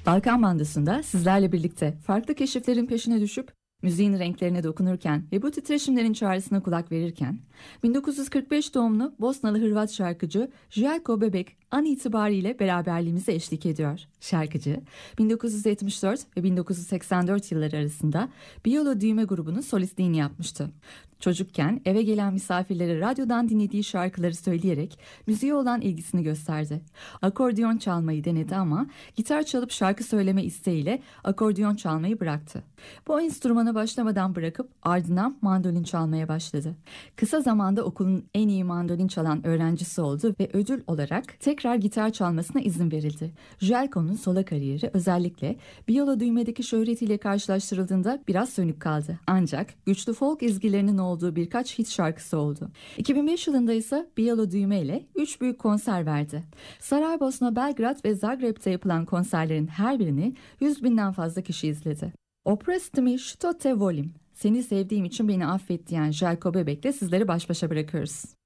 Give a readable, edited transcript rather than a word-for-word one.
Balkan Bandası'nda sizlerle birlikte farklı keşiflerin peşine düşüp müziğin renklerine dokunurken ve bu titreşimlerin çağrısına kulak verirken 1945 doğumlu Bosnalı Hırvat şarkıcı Željko Bebek an itibariyle beraberliğimize eşlik ediyor. Şarkıcı 1974 ve 1984 yılları arasında Biyolo Düğme grubunun solistliğini yapmıştı. Çocukken eve gelen misafirlere radyodan dinlediği şarkıları söyleyerek müziğe olan ilgisini gösterdi. Akordeon çalmayı denedi ama gitar çalıp şarkı söyleme isteğiyle akordeon çalmayı bıraktı. Bu enstrümana başlamadan bırakıp ardından mandolin çalmaya başladı. Kısa zamanda okulun en iyi mandolin çalan öğrencisi oldu ve ödül olarak tekrar gitar çalmasına izin verildi. Željko'nun solo kariyeri özellikle Biyolo Düğme'deki şöhretiyle karşılaştırıldığında biraz sönük kaldı. Ancak güçlü folk ezgilerinin olduğu birkaç hit şarkısı oldu. 2005 yılında ise Biyolo Düğme ile 3 büyük konser verdi. Saraybosna, Belgrad ve Zagreb'te yapılan konserlerin her birini 100 binden fazla kişi izledi. Opresti mi što te volim, seni sevdiğim için beni affet diyen Željko Bebek'le sizleri baş başa bırakıyoruz.